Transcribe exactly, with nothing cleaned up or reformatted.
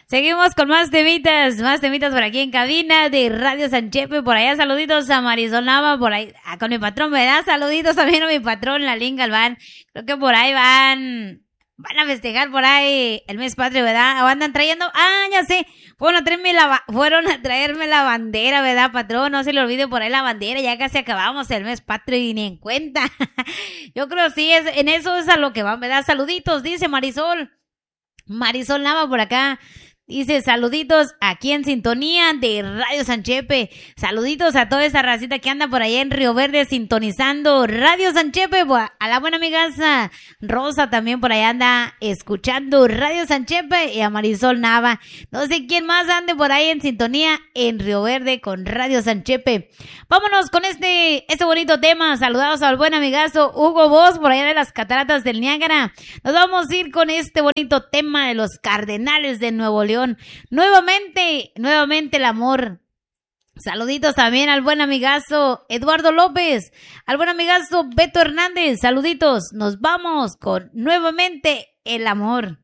Seguimos con más temitas, más temitas por aquí en cabina de Radio San Chepe. Por allá saluditos a Marisol Nava, por ahí a, con mi patrón, ¿verdad? Saluditos también a mi patrón, la Lin Galván. Creo que por ahí van, van a festejar por ahí el mes patrio, ¿verdad? O andan trayendo, ah, ya sé, fueron a traerme la, fueron a traerme la bandera, ¿verdad, patrón? No se le olvide por ahí la bandera, ya casi acabamos el mes patrio y ni en cuenta. Yo creo sí, es, en eso es a lo que van, ¿verdad? Saluditos, dice Marisol. Marisol Nava por acá. Dice, saluditos aquí en sintonía de Radio San Chepe. Saluditos a toda esa racita que anda por allá en Río Verde sintonizando Radio San Chepe. A la buena amigaza Rosa también por allá anda escuchando Radio San Chepe y a Marisol Nava. No sé quién más ande por ahí en sintonía en Río Verde con Radio San Chepe. Vámonos con este, este bonito tema. Saludados al buen amigazo Hugo Boss por allá de las Cataratas del Niágara. Nos vamos a ir con este bonito tema de los Cardenales de Nuevo León. Nuevamente, nuevamente el amor. Saluditos también al buen amigazo Eduardo López, al buen amigazo Beto Hernández. Saluditos. Nos vamos con nuevamente el amor.